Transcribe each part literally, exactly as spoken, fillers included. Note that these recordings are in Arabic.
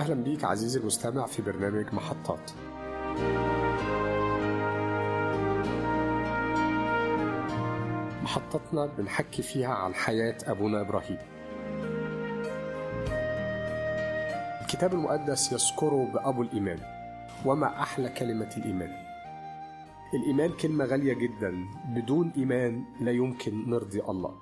أهلا بيك عزيزي المستمع في برنامج محطات. محطتنا بنحكي فيها عن حياة أبونا إبراهيم. الكتاب المقدس يذكره بأبو الإيمان، وما أحلى كلمة الإيمان. الإيمان كلمة غالية جدا، بدون إيمان لا يمكن نرضي الله.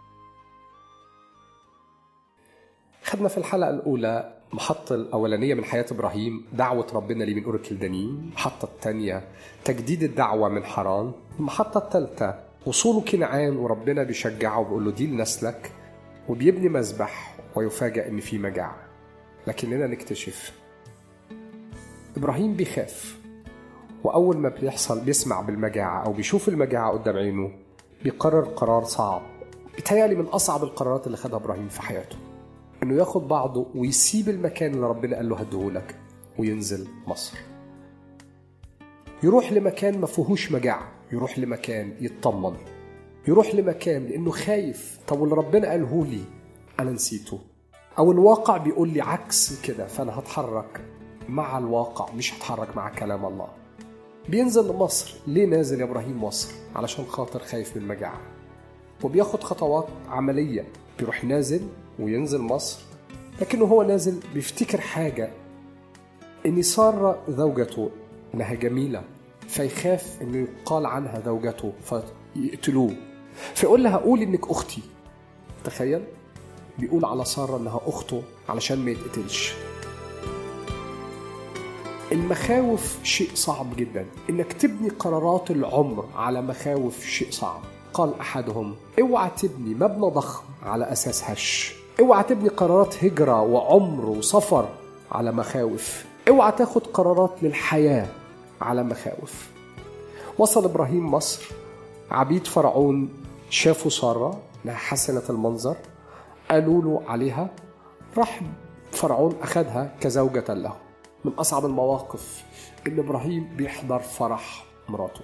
خدنا في الحلقة الأولى محطة الأولانية من حياة إبراهيم، دعوة ربنا ليه من أور الكلدانيين. المحطة الثانية تجديد الدعوة من حران. المحطة الثالثة وصوله كنعان، وربنا بيشجعه وبيقول له دي لنسلك، وبيبني مذبح ويفاجأ إن في مجاعة. لكننا نكتشف إبراهيم بيخاف، وأول ما بيحصل بيسمع بالمجاعة أو بيشوف المجاعة قدام عينه بيقرر قرار صعب، بيتهيألي من أصعب القرارات اللي خدها إبراهيم في حياته، إنه ياخد بعضه ويسيب المكان اللي ربنا قال له هديهولك وينزل مصر، يروح لمكان ما فيهوش مجاعة، يروح لمكان يطمن، يروح لمكان لأنه خايف. طب واللي ربنا قاله لي أنا نسيته، أو الواقع بيقول لي عكس كده، فأنا هتحرك مع الواقع مش هتحرك مع كلام الله. بينزل لمصر. ليه نازل يا إبراهيم مصر؟ علشان خاطر خايف من المجاعة، وبياخد خطوات عملية. بيروح نازل وينزل مصر، لكنه هو نازل بيفتكر حاجة، إن سارة زوجته إنها جميلة، فيخاف إنه يقال عنها زوجته فيقتلوه، فيقول لها قولي إنك أختي. تخيل، بيقول على سارة إنها أخته علشان ما يتقتلش. المخاوف شيء صعب جدا، إنك تبني قرارات العمر على مخاوف شيء صعب. قال أحدهم اوعى تبني مبنى ضخم على أساس هش، اوعى تبني قرارات هجرة وعمر وسفر على مخاوف، اوعى تاخد قرارات للحياة على مخاوف. وصل إبراهيم مصر، عبيد فرعون شافوا سارة انها حسنة المنظر، قالوا له عليها، راح فرعون أخذها كزوجة له. من أصعب المواقف إن إبراهيم بيحضر فرح مراته.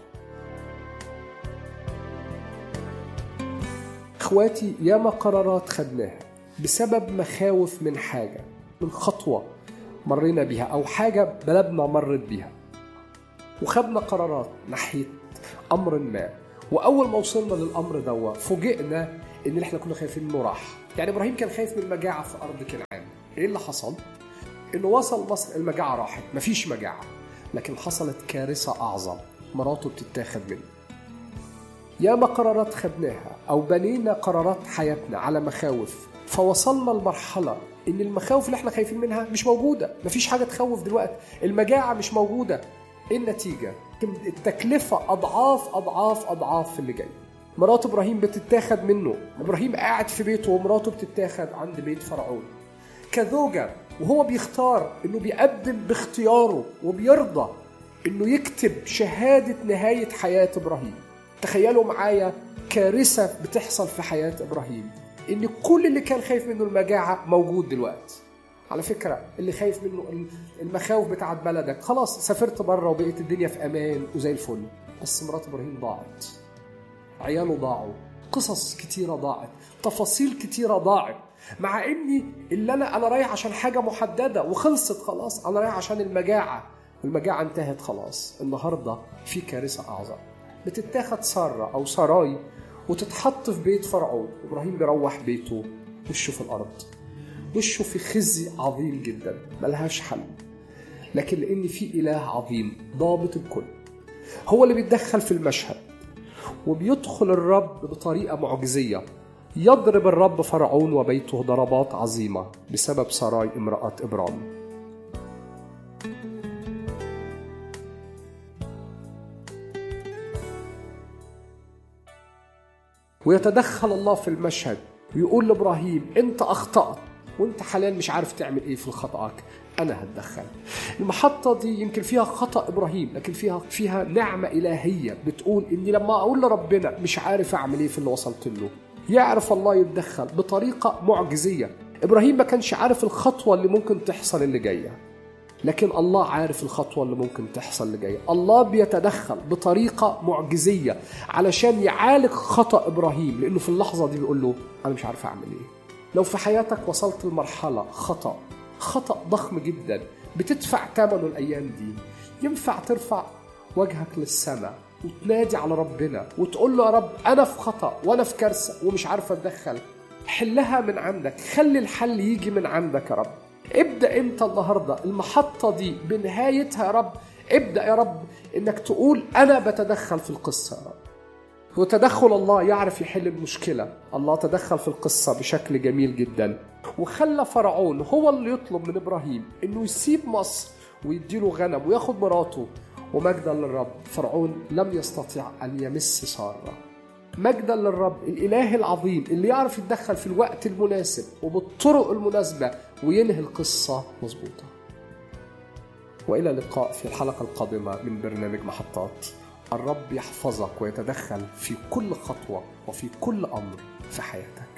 إخواتي، ياما قرارات خدناها بسبب مخاوف من حاجة، من خطوة مرينا بيها أو حاجة بلدنا مرت بيها، وخدنا قرارات ناحية أمر ما، وأول ما وصلنا للأمر دوا فوجئنا إن إحنا كنا خايفين إنه راح. يعني إبراهيم كان خايف من المجاعة في أرض كنعان. إيه اللي حصل؟ إنه وصل مصر، المجاعة راحت، مفيش مجاعة، لكن حصلت كارثة أعظم، مراته بتتاخد منه. ياما قرارات خدناها أو بنينا قرارات حياتنا على مخاوف، فوصلنا لمرحلة إن المخاوف اللي إحنا خايفين منها مش موجودة، مفيش حاجة تخوف دلوقتي، المجاعة مش موجودة. إيه النتيجة؟ التكلفة أضعاف أضعاف أضعاف اللي جاي. مرات إبراهيم بتتاخد منه، إبراهيم قاعد في بيته ومراته بتتاخد عند بيت فرعون كزوجة، وهو بيختار إنه بيقدم باختياره وبيرضى إنه يكتب شهادة نهاية حياة إبراهيم. تخيلوا معايا كارثة بتحصل في حياة إبراهيم، إن كل اللي كان خايف منه المجاعة موجود دلوقتي. على فكرة اللي خايف منه المخاوف بتاعت بلدك، خلاص سافرت برا وبقيت الدنيا في أمان وزي الفل، بس مرات إبراهيم ضاعت، عياله ضاعوا، قصص كتيرة ضاعت، تفاصيل كتيرة ضاعت، مع إني اللي أنا أنا رايح عشان حاجة محددة وخلصت خلاص، أنا رايح عشان المجاعة، المجاعة انتهت خلاص. النهاردة في كارثة أعظم، بتتاخد سارة أو سراي وتتحط في بيت فرعون. إبراهيم بيروح بيته وشه في الأرض، وشه في خزي عظيم جدا ملهاش حل، لكن لأن في إله عظيم ضابط الكل هو اللي بيتدخل في المشهد، وبيدخل الرب بطريقة معجزية. يضرب الرب فرعون وبيته ضربات عظيمة بسبب سراي امرأة إبرام. ويتدخل الله في المشهد ويقول لإبراهيم أنت أخطأت، وأنت حاليا مش عارف تعمل إيه في خطأك، أنا هتدخل. المحطة دي يمكن فيها خطأ إبراهيم، لكن فيها فيها نعمة إلهية بتقول إني لما أقول لربنا مش عارف أعمل إيه في اللي وصلت له، يعرف الله يتدخل بطريقة معجزية. إبراهيم ما كانش عارف الخطوة اللي ممكن تحصل اللي جاية، لكن الله عارف الخطوة اللي ممكن تحصل اللي جاية. الله بيتدخل بطريقة معجزية علشان يعالج خطأ إبراهيم، لأنه في اللحظة دي بيقول له أنا مش عارف أعمل إيه. لو في حياتك وصلت لمرحلة خطأ خطأ ضخم جدا بتدفع ثمنه الأيام دي. ينفع ترفع وجهك للسماء وتنادي على ربنا وتقول له يا رب أنا في خطأ وأنا في كارثة ومش عارف أتدخل، حلها من عندك، خلي الحل يجي من عندك يا رب. ابدأ انت النهاردة المحطة دي بنهايتها يا رب، ابدأ يا رب انك تقول أنا بتدخل في القصة يا رب. وتدخل الله يعرف يحل المشكلة. الله تدخل في القصة بشكل جميل جدا، وخلى فرعون هو اللي يطلب من إبراهيم انه يسيب مصر ويديله غنم وياخد مراته. ومجدا للرب، فرعون لم يستطيع أن يمس سارة. مجدا للرب الإله العظيم اللي يعرف يتدخل في الوقت المناسب وبالطرق المناسبة وينهي القصة مظبوطة. وإلى اللقاء في الحلقة القادمة من برنامج محطات. الرب يحفظك ويتدخل في كل خطوة وفي كل أمر في حياتك.